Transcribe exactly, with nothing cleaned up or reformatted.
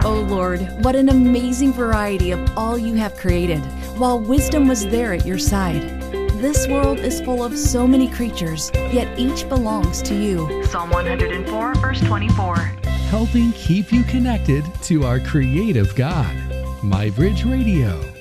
O Lord, what an amazing variety of all you have created, while wisdom was there at your side. This world is full of so many creatures, yet each belongs to you. Psalm one hundred four, verse twenty-four. Helping keep you connected to our creative God. MyBridge Radio.